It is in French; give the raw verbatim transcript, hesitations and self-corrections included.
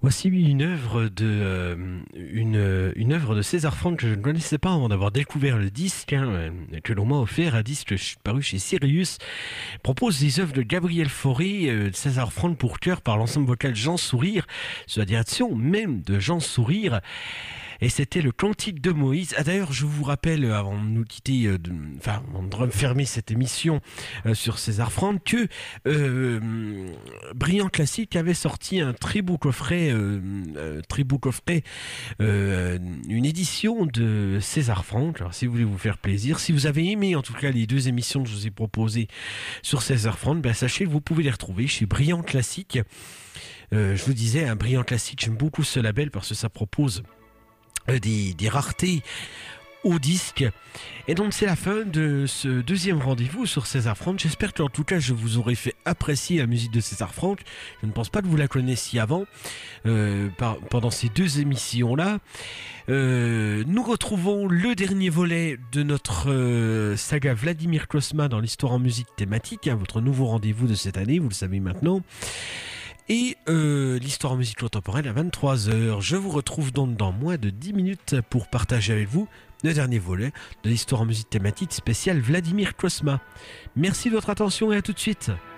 Voici une œuvre de euh, une, une œuvre de César Franck que je ne connaissais pas avant d'avoir découvert le disque hein, euh, que l'on m'a offert, un disque ch- paru chez Sirius. Il propose des œuvres de Gabriel Fauré, euh, de César Franck pour chœur par l'ensemble vocal Jean Sourire, sous la direction même de Jean Sourire. Et c'était le Cantique de Moïse. Ah, d'ailleurs, je vous rappelle, euh, avant de nous quitter, euh, de, enfin, avant de refermer cette émission euh, sur César Franck, que euh, Brillant Classique avait sorti un très beau coffret, euh, euh, très beau coffret, euh, une édition de César Franck. Alors, si vous voulez vous faire plaisir, si vous avez aimé en tout cas les deux émissions que je vous ai proposées sur César Franck, ben, sachez que vous pouvez les retrouver chez Brillant Classique. Euh, je vous disais, un Brillant Classique, j'aime beaucoup ce label parce que ça propose euh, des, des raretés au disque. Et donc c'est la fin de ce deuxième rendez-vous sur César Franck. J'espère qu'en tout cas je vous aurai fait apprécier la musique de César Franck. Je ne pense pas que vous la connaissiez avant, euh, par, pendant ces deux émissions-là. Euh, nous retrouvons le dernier volet de notre euh, saga Vladimir Cosma dans l'histoire en musique thématique, hein, votre nouveau rendez-vous de cette année, vous le savez maintenant. Et euh, l'histoire en musique contemporaine à vingt-trois heures. Je vous retrouve donc dans moins de dix minutes pour partager avec vous le dernier volet de l'histoire en musique thématique spéciale Vladimir Cosma. Merci de votre attention et à tout de suite.